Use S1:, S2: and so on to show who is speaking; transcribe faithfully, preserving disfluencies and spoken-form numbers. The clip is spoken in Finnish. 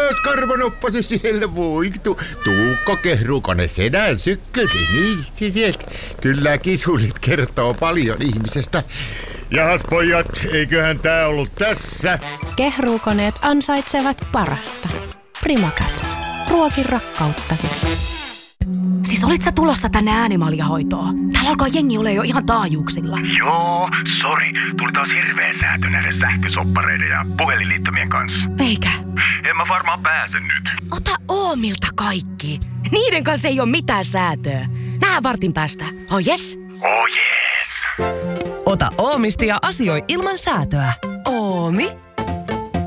S1: taas karvanoppasi siellä, voi tu, Tuukko Kehruukone sedän sykkösi, niin se sieltä. Kyllä kisulit kertoo paljon ihmisestä. Jahas pojat, eiköhän tää ollut tässä?
S2: Kehruukoneet ansaitsevat parasta. Primacat. Ruokin rakkauttasi.
S3: Siis olit sä tulossa tänne Äänimaljahoitoon? Täällä alkaa jengi ole jo ihan taajuuksilla.
S4: Joo, sori. Tuli taas hirveä säätö näiden sähkösoppareiden ja puhelinliittymien kanssa.
S3: Eikä?
S4: En mä varmaan pääse nyt.
S3: Ota Oomilta kaikki. Niiden kanssa ei ole mitään säätöä. Nähdään vartin päästä. Oh yes?
S4: Oh yes.
S5: Ota Oomista ja asioi ilman säätöä.
S3: Oomi?